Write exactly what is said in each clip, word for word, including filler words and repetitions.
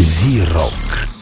Зирок.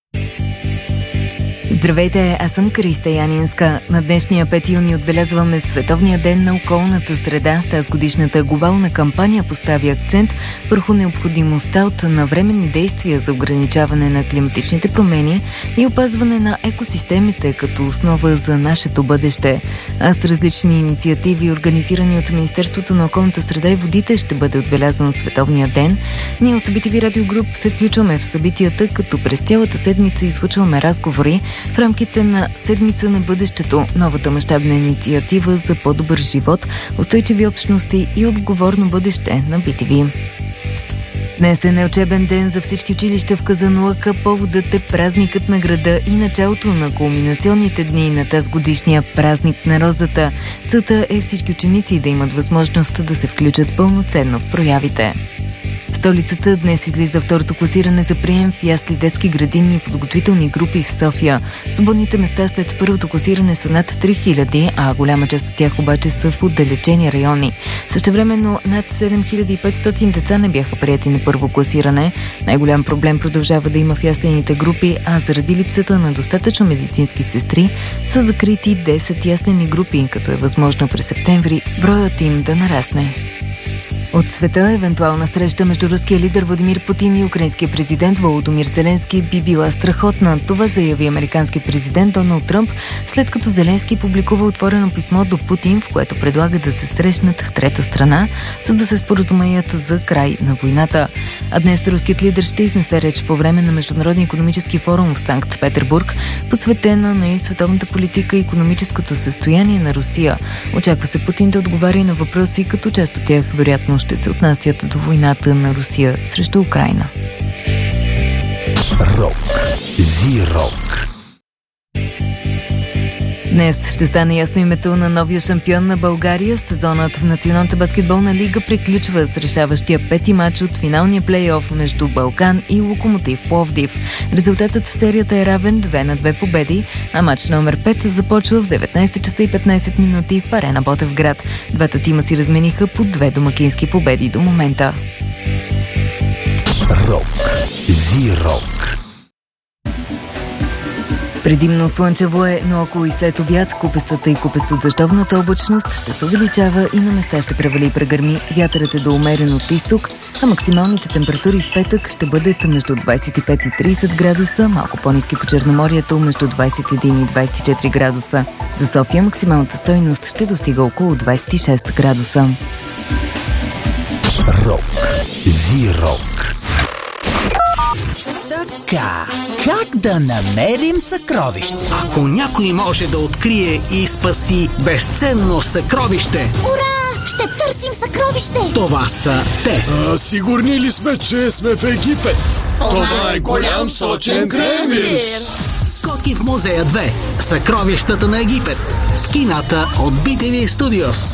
Здравейте, аз съм Криста Янинска. На днешния пети юни отбелязваме Световния ден на околната среда. Тази годишната глобална кампания поставя акцент върху необходимостта от навременни действия за ограничаване на климатичните промени и опазване на екосистемите като основа за нашето бъдеще. А с различни инициативи, организирани от Министерството на околната среда и водите, ще бъде отбелязан Световния ден. Ние от Би Ти Ви Radio Group се включваме в събитията, като през цялата седмица излъчваме разговори в рамките на Седмица на бъдещето, новата мащабна инициатива за по-добър живот, устойчиви общности и отговорно бъдеще на Би Ти Ви. Днес е неучебен ден за всички училища в Казанлъка. Поводът е празникът на града и началото на кулминационните дни на тази годишния празник на розата. Целта е всички ученици да имат възможност да се включат пълноценно в проявите. В столицата днес излиза второто класиране за прием в ясли, детски градини и подготвителни групи в София. Свободните места след първото класиране са над три хиляди, а голяма част от тях обаче са в отдалечени райони. Същевременно над седем хиляди и петстотин деца не бяха приети на първо класиране. Най-голям проблем продължава да има в яслените групи, а заради липсата на достатъчно медицински сестри са закрити десет яслени групи, като е възможно през септември броят им да нарасне. От света евентуална среща между руския лидер Владимир Путин и украинския президент Володимир Зеленски би била страхотна. Това заяви американският президент Доналд Тръмп, след като Зеленски публикува отворено писмо до Путин, в което предлага да се срещнат в трета страна, за да се споразумеят за край на войната. А днес руският лидер ще изнесе реч по време на Международния икономически форум в Санкт-Петербург, посветена на световната политика и икономическото състояние на Русия. Очаква се Путин да отговаря на въпроси, като част от тях вероятно ще се отнасят до войната на Русия срещу Украйна. Рок. Зирок. Днес ще стане ясно името на новия шампион на България. Сезонът в Националната баскетболна лига приключва с решаващия пети матч от финалния плейоф между Балкан и Локомотив Пловдив. Резултатът в серията е равен две на две победи, а матч номер пет започва в деветнайсет часа и петнайсет минути в Арена Ботевград. Двата тима си размениха по две домакински победи до момента. Рок. Зирок. Предимно слънчево е, но около и след обяд купестата и купесто-дъждовната облачност ще се увеличава и на места ще превали и прегърми. Вятърът е до умерен от изток, а максималните температури в петък ще бъдат между двайсет и пет и трийсет градуса, малко по-ниски по Черноморието между двайсет и един и двайсет и четири градуса. За София максималната стойност ще достига около двайсет и шест градуса. Рок. Зирок. Така, как да намерим съкровище? Ако някой може да открие и спаси безценно съкровище, ура! Ще търсим съкровище! това са те. А, сигурни ли сме, че сме в Египет? Това е голям сочен кремвиш! Скоки в музея две. Съкровищата на Египет. Кината от Би Ти Ви Studios.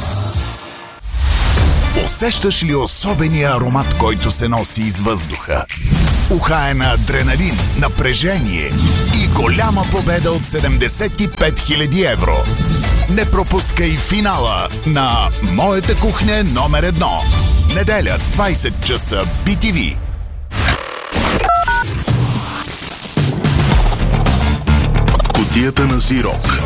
Усещаш ли особения аромат, който се носи из въздуха? Уха е на адреналин, напрежение и голяма победа от седемдесет и пет хиляди евро. Не пропускай финала на Моята кухня номер едно. Неделя, двайсет часа, Би Ти Ви. Кутията на Зирок.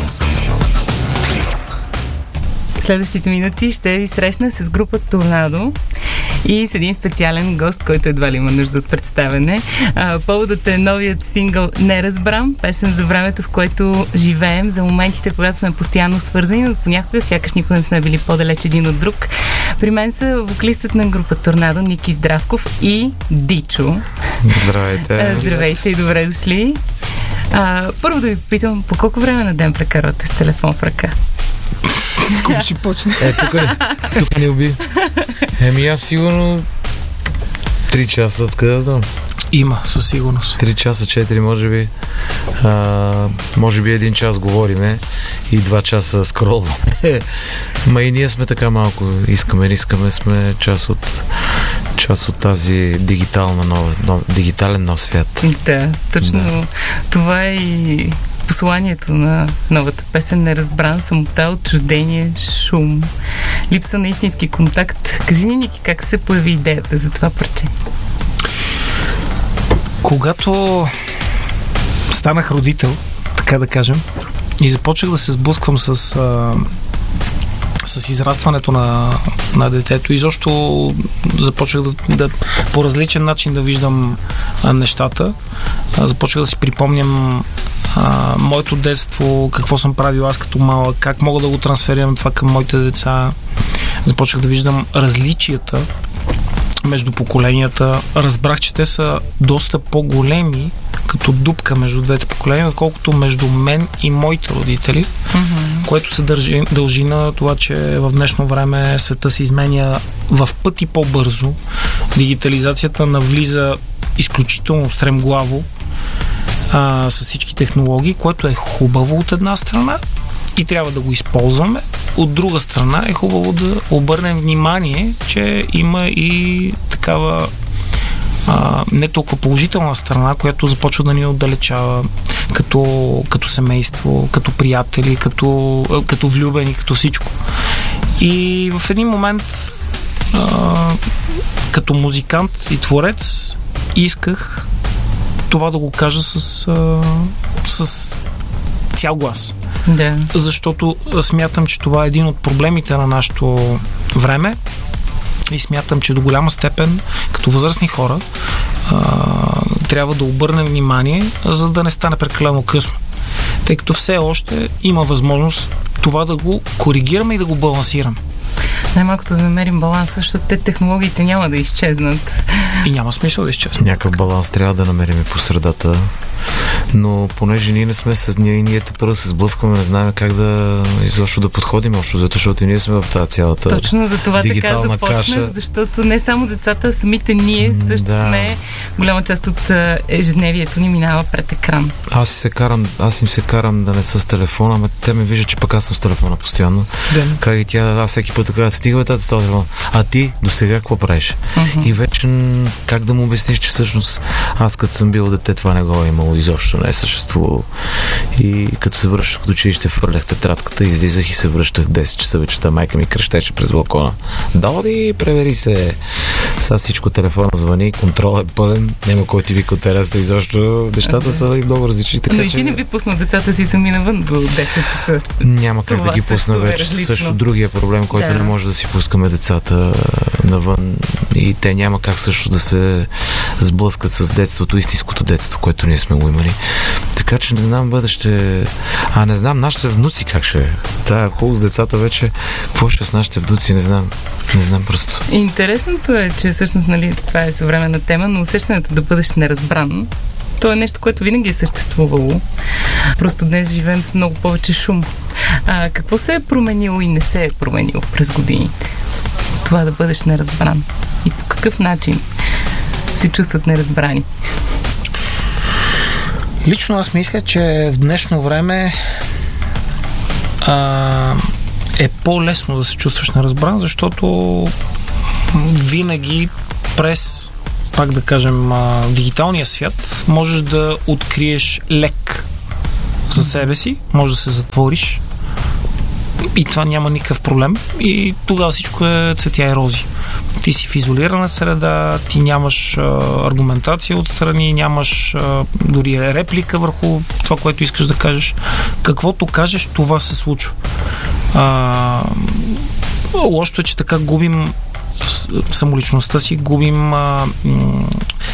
Следващите минути ще ви срещна с група Торнадо и с един специален гост, който едва ли има нужда от представяне. А, поводът е новият сингъл "Не разбрам", песен за времето, в което живеем, за моментите, когато сме постоянно свързани, но понякога сякаш никога не сме били по-далеч един от друг. При мен са вокалистът на група Торнадо Ники Здравков и Дичо. Здравейте! Здравейте и добре дошли! А, първо да ви попитам, по колко време на ден прекарвате с телефон в ръка? Кой ще почне? Е, тук е. Тук не уби. Еми аз сигурно три часа, откъде да знам? Има, със сигурност. три часа, четири, може би. А, може би един час говориме и два часа скролваме. Ма и ние сме така малко. Искаме, не искаме, сме част от част от тази дигитална нова, нов, дигитален нов свят. Да, точно. Да. Това е и посланието на новата песен "Не разбран", самота, отчуждение, шум, липса на истински контакт. Кажи ни, Ники, как се появи идеята за това парче? Когато станах родител, така да кажем, и започнах да се сблъсквам с, а, с израстването на, на детето, и защо започнах да, да по различен начин да виждам а, нещата. А, започнах да си припомням а, моето детство, какво съм правил аз като малък, как мога да го трансферирам това към моите деца. Започнах да виждам различията между поколенията. Разбрах, че те са доста по-големи като дупка между двете поколения, отколкото между мен и моите родители, mm-hmm. което се дължи, дължи на това, че в днешно време света се изменя в пъти по-бързо. Дигитализацията навлиза изключително стремглаво а, с всички технологии, което е хубаво от една страна и трябва да го използваме. От друга страна е хубаво да обърнем внимание, че има и такава а, не толкова положителна страна, която започва да ни отдалечава като, като семейство, като приятели, като, като влюбени, като всичко. И в един момент а, като музикант и творец исках това да го кажа с, а, с цял глас. Да. Защото смятам, че това е един от проблемите на нашето време и смятам, че до голяма степен като възрастни хора а, трябва да обърнем внимание, за да не стане прекалено късно. Тъй като все още има възможност това да го коригираме и да го балансираме. Най-малкото да намерим баланс, защото те технологиите няма да изчезнат. И няма смисъл да изчезнат. Някакъв баланс трябва да намерим по средата. Но понеже ние не сме с ние и ние те първо се сблъскваме, не знаем как да изобщо да подходим общо, защото и ние сме в тази цялата точно за това така започнах, каша. Защото не само децата, а самите ние също да. сме голяма част от ежедневието ни минава пред екран. Аз си се карам, аз им се карам да не са с телефона, ама те ме виждат, че пък аз съм с телефона постоянно. Да. Как и тя, аз всеки път така, стига бе тата с този телефон. А ти до сега какво правиш? Uh-huh. И вече как да му обясниш, че всъщност аз като съм бил дете, това не го е имало изобщо, не е съществувало. И като се връщах от училище, фърлях тетрадката, излизах и се връщах десет часа вечерта, майка ми крещеше през балкона. Доди, превери се. Сега всичко телефона звъни, контрол е пълен, няма кой ти вика от тераса, изобщо нещата okay. са много различни. Така, но и ти че... не би пуснал децата си сами навън до десет часа. Няма как това да ги пусна вече. Е също другия проблем, който да. не може да си пускаме децата навън и те няма как също да се сблъскат с детството, истинското детство, което ние сме го имали. Така че не знам бъдеще. А не знам нашите внуци как ще е. Тая хубаво с децата вече. Какво ще с нашите внуци, не знам. Не знам просто. Интересното е, че всъщност, нали, това е съвременна тема, но усещането да бъдеш неразбран, то е нещо, което винаги е съществувало. Просто днес живеем с много повече шум. А какво се е променило и не се е променило през годините? Това да бъдеш неразбран. И по какъв начин се чувстват неразбрани? Лично аз мисля, че в днешно време а, е по-лесно да се чувстваш неразбран, защото винаги през, пак да кажем, а, дигиталния свят можеш да откриеш лек за себе си, можеш да се затвориш и това няма никакъв проблем и тогава всичко е цветя и рози. Ти си в изолирана среда, ти нямаш а, аргументация отстрани, нямаш а, дори реплика върху това, което искаш да кажеш. Каквото кажеш, това се случва. А, лошото е, че така губим самоличността си, губим а, м-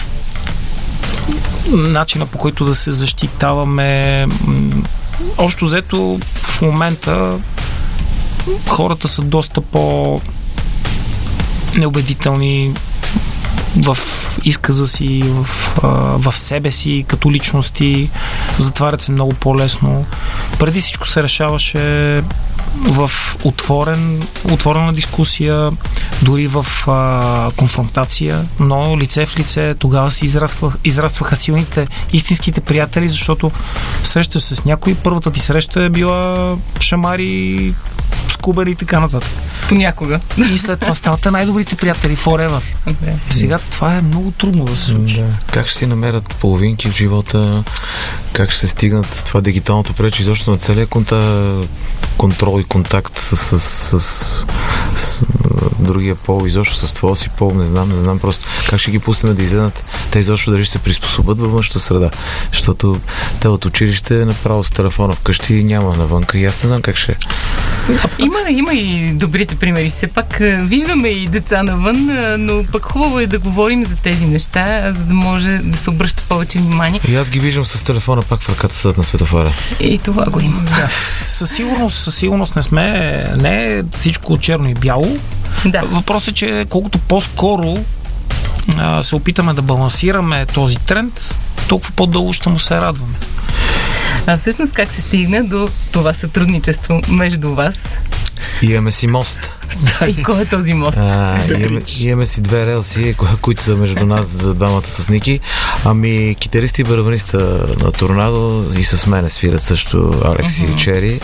начина, по който да се защитаваме. Общо взето в момента хората са доста по неубедителни в изказа си, в, а, в себе си, като личности, затварят се много по-лесно. Преди всичко се решаваше в отворен, отворена дискусия, дори в а, конфронтация, но лице в лице. Тогава се израствах, израстваха силните, истинските приятели, защото срещаш се с някой, първата ти среща е била шамари, скубери и така нататък. Понякога. И след това ставате най-добрите приятели forever. Okay. Сега това е много трудно да се случи. Да. Как ще си намерят половинки в живота, как ще се стигнат това дигиталното пречи, защото на целия конта, контрол и контакт с, с, с, с другия пол, изобщо с твоя си пол, не знам, не знам просто как ще ги пуснем да излезат, те изобщо дали ще се приспособят във външната среда, защото те от училище направо с телефона вкъщи няма навънка и аз не знам как ще. Има, има и добрите примери. Все пак виждаме и деца навън, но пък хубаво е да говорим за тези неща, за да може да се обръща повече внимание. И аз ги виждам с телефона пак в ръката съдът на светофара. И това го има. Да. Със сигурност, със сигурност не сме, не е всичко черно и бяло. Да. Въпросът е, че колкото по-скоро а, се опитаме да балансираме този тренд, толкова по-дълго ще му се радваме. А всъщност как се стигна до това сътрудничество между вас? Имаме си мост. И кой е този мост? А, имаме, имаме си две релси, които са между нас за двамата с Ники. Ами китарист и барабаниста на Торнадо и с мене свират също Алекс uh-huh. и Чери.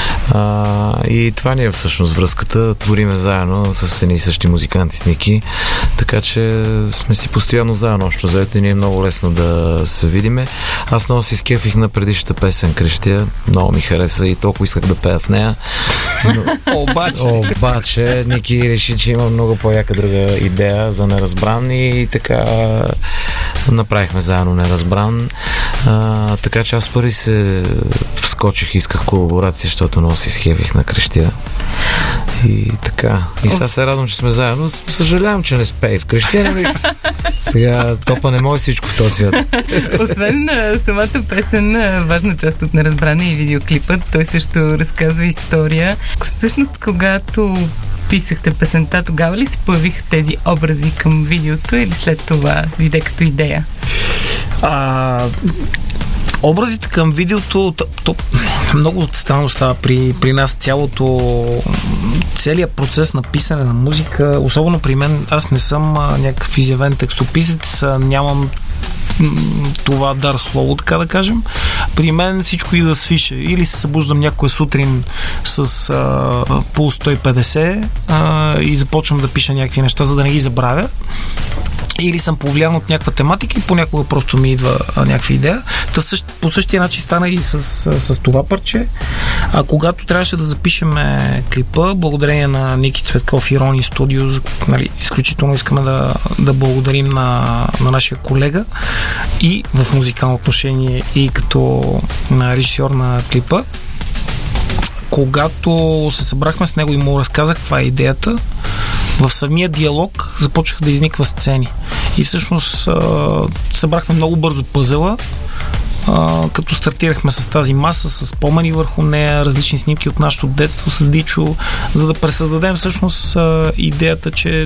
А, и това ни е всъщност връзката. Твориме заедно с едни и същи музиканти с Ники. Така че сме си постоянно заедно. Още заедно и ни е много лесно да се видиме. Аз много си скефих на предишната песен Крещия. Много ми хареса и толкова исках да пея в нея. Но... Обаче. Обаче Ники реши, че има много по-яка друга идея за Неразбран и така направихме заедно Неразбран. А, така че аз първи се вскочих и исках колаборация, защото много си схевих на Крещия. И така. И сега се радвам, че сме заедно. Съжалявам, че не спей в Крещия. Нали? Сега топа не може всичко в този свят. Освен на самата песен, важна част от Неразбрана и видеоклипът, той също разказва история. Всъщност, когато писахте песента, тогава ли се появиха тези образи към видеото или след това виде като идея? А, образите към видеото, то, то, много странно става при, при нас цялото, целият процес на писане на музика, особено при мен, аз не съм а, някакъв изявен текстописец, а, нямам това дар слово, така да кажем. При мен всичко и да свише. Или се събуждам някоя сутрин с а, пулс сто и петдесет а, и започвам да пиша някакви неща, за да не ги забравя. Или съм повлиян от някаква тематика и понякога просто ми идва а, някаква идея. Та същ, по същия начин стана и с, с, с това парче. А когато трябваше да запишем клипа, благодарение на Ники Цветков и Рони Студио, нали, изключително искаме да, да благодарим на, на нашия колега и в музикално отношение, и като на режисьор на клипа. Когато се събрахме с него и му разказах каква е идеята, в самия диалог започнаха да изниква сцени. И всъщност събрахме много бързо пъзела, като стартирахме с тази маса, с спомени върху нея, различни снимки от нашето детство с Дичо, за да пресъздадем всъщност идеята, че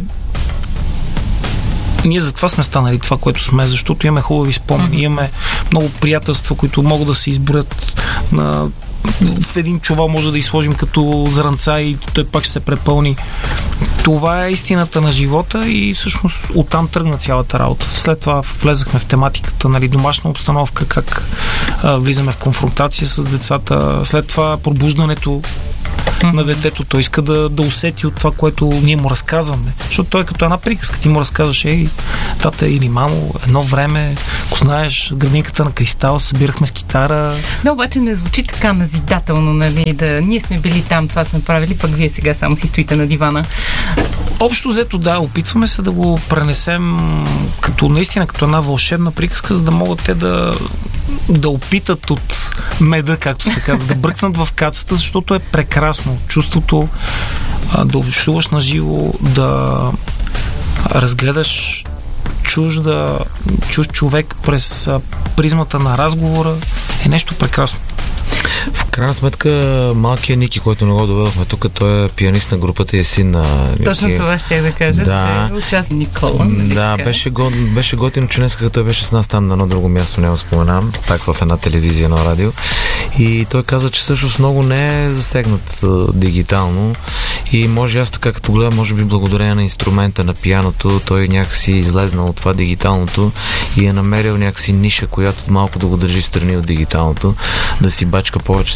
ние затова сме станали това, което сме, защото имаме хубави спомени, имаме много приятелства, които могат да се изборят на в един чувал може да изложим като зранца и той пак ще се препълни. Това е истината на живота и всъщност оттам тръгна цялата работа. След това влезахме в тематиката, нали, домашна обстановка, как а, влизаме в конфронтация с децата. След това пробуждането на детето. Той иска да, да усети от това, което ние му разказваме. Защото той е като една приказка. Ти му разказваш, ей, тата или мамо, едно време, ако знаеш, градинката на Кристал, събирахме с китара. Да, обаче не звучи така назидателно, нали, да ние сме били там, това сме правили, пък вие сега само си стоите на дивана. Общо взето, да, опитваме се да го пренесем като наистина, като една вълшебна приказка, за да могат те да да опитат от меда, както се казва, да бръкнат в кацата, защото е прекрасно чувството а, да общуваш на живо, да разгледаш чужда, чужд човек през а, призмата на разговора е нещо прекрасно. В крайна сметка, малкият Ники, който не го доведохме тук, той е пианист на групата и е син на Ники. Точно това ще я да кажа, да. Че участник Никола. Да, беше, го, беше готино, че днес той беше с нас там на едно друго място, не го споменавам, пак в една телевизия, на радио. И той каза, че всъщност много не е засегнат а, дигитално и може аз така като гледам, може би благодарение на инструмента на пианото, той някакси излезнал от това дигиталното и е намерил някакси ниша, която малко да го държи в страни от дигиталното, да си бачка повече с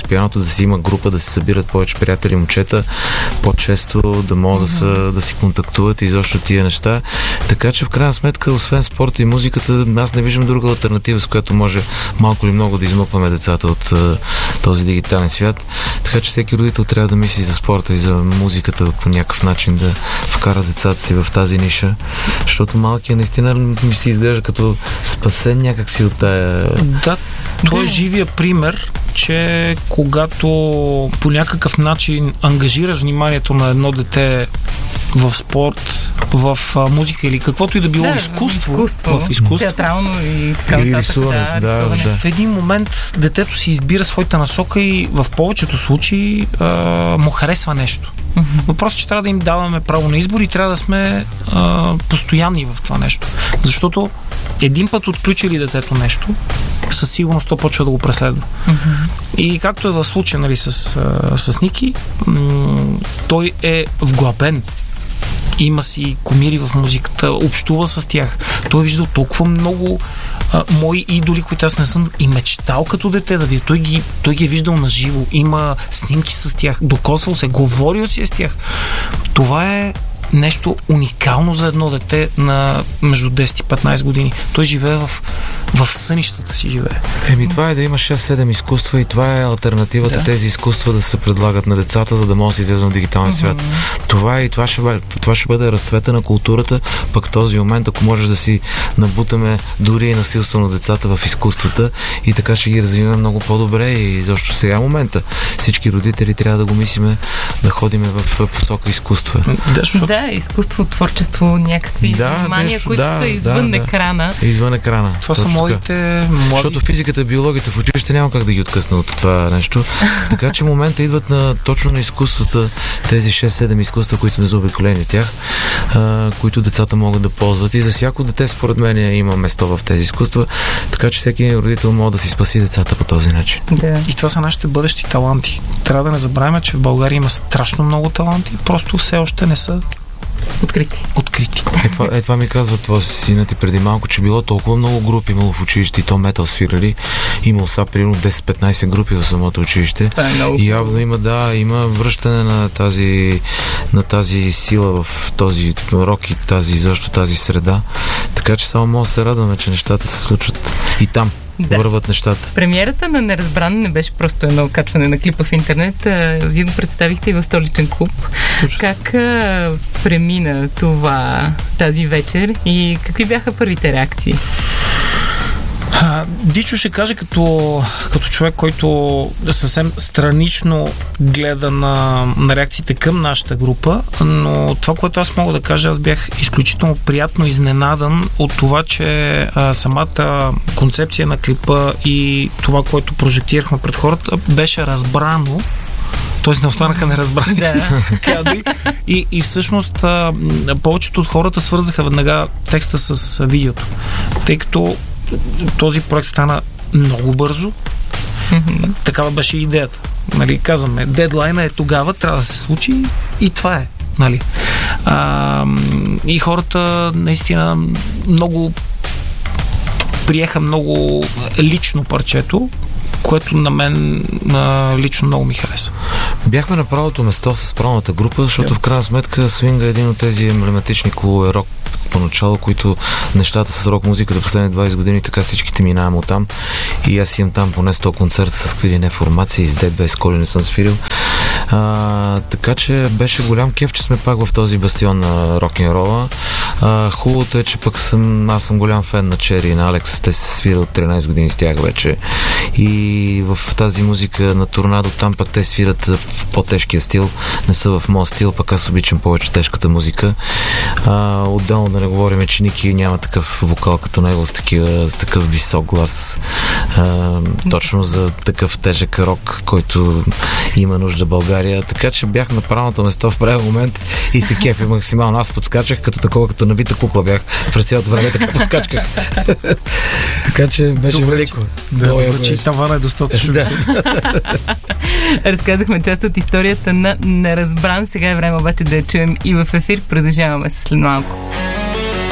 фортепианото, да си има група, да се събират повече приятели, момчета, по-често да могат да, са, да си контактуват и изобщо тия неща. Така че в крайна сметка, освен спорта и музиката, аз не виждам друга алтернатива, с която може малко или много да измъкваме децата от този дигитален свят. Така че всеки родител трябва да мисли за спорта и за музиката по някакъв начин, да вкара децата си в тази ниша, защото малкият наистина ми се изглежда като спасен някакси от тая... Да, той е живия пример, че когато по някакъв начин ангажираш вниманието на едно дете в спорт, в а, музика или каквото и да било да, изкуство, изкуство, в изкуство, театрално и така или нататък. рисуване, да, рисуване. да. В един момент детето си избира своята насока и в повечето случаи а, му харесва нещо. Mm-hmm. Въпросът е, че трябва да им даваме право на избор и трябва да сме а, постоянни в това нещо. Защото един път отключили детето нещо, със сигурност то почва да го преследва. Mm-hmm. И както е в случая, нали, с, а, с Ники, м- той е вглъбен. Има си кумири в музиката, общува с тях. Той е виждал толкова много а, мои идоли, които аз не съм и мечтал като дете да видя. Той ги, той ги е виждал наживо. Има снимки с тях, докосвал се, говорил си с тях. Това е нещо уникално за едно дете на между десет и петнайсет години. Той живее в, в сънищата си живее. Еми, това е да има шест-седем изкуства и това е алтернативата, да. Тези изкуства да се предлагат на децата, за да може да се излезе на дигиталния свят. Mm-hmm. Това е и това ще, това ще бъде разцвета на културата, пък в този момент, ако можеш да си набутаме дори и насилствено децата в изкуствата и така ще ги развиваме много по-добре и защо сега е момента. Всички родители трябва да го мислиме, да ходиме в посока изкуства. Да, да, изкуство, творчество, някакви да, занимания, нещо, които да, са извън да, екрана. Да. Извън екрана. Това са младите, млади... Защото физиката, биологията в училище няма как да ги откъсна от това нещо. Така че в момента идват на, точно на изкуствата, тези шест-седем изкуства, които сме заобиколени тях, а, които децата могат да ползват. И за всяко дете, според мен, има место в тези изкуства, така че всеки родител може да си спаси децата по този начин. Да. И това са нашите бъдещи таланти. Трябва да не забравяме, че в България има страшно много таланти, просто все още не са Открити. Открити. Е, това, е, това ми казва това сина ти преди малко, че било толкова много групи имало в училище и то метал свирали. Имало са примерно десет-петнайсет групи в самото училище. Това е много. И явно има, да, има връщане на тази, на тази сила в този рок и тази, защо тази среда. Така че само мога да се радваме, че нещата се случват и там. Да. Върват нещата. Премиерата на Неразбран не беше просто едно качване на клипа в интернет. А, вие го представихте и в Столичен клуб. Точно. Как а, премина това тази вечер и какви бяха първите реакции? А, Дичо ще каже като, като човек, който съвсем странично гледа на, на реакциите към нашата група, но това, което аз мога да кажа, аз бях изключително приятно изненадан от това, че а, самата концепция на клипа и това, което прожектирахме пред хората, беше разбрано. Тоест не останаха неразбрани кадри. И, и всъщност а, повечето от хората свързаха веднага текста с видеото. Тъй като този проект стана много бързо. Mm-hmm. Такава беше идеята. Нали, казваме, дедлайна е тогава, трябва да се случи и това е. Нали. А, и хората наистина много приеха много лично парчето, което на мен а, лично много ми хареса. Бяхме на правото место с правилната група, защото yeah. в крайна сметка свинга е един от тези емблематични клубове рок поначало, които нещата с рок музиката последните двайсет години, така всичките минаваме от там. И аз имам там поне сто концерта с какви ли не формации, с Дед без Коли не съм свирил. А, така че беше голям кеф, че сме пак в този бастион на рок-н-рола. А, хубавото е, че пък съм, аз съм голям фен на Чери и на Алекс. Те се свират от тринайсет години с тях вече. И в тази музика на Торнадо там пък те свират в по-тежкия стил. Не са в моят стил, пък аз обичам повече тежката музика. А, отделно да не говорим, че Ники няма такъв вокал като него с, такива, с такъв висок глас. А, точно за такъв тежък рок, който има нужда България. Така че бях на правилното место в правил момент и се кефи максимално. Аз подскачах като такова, като набита кукла бях през цялото време, така подскачках. Така че беше добре, велико. Да, добре, че тавана е достатъчно. Да. Разказахме част от историята на Неразбран. Сега е време обаче да я чуем и в ефир. Продължаваме след малко.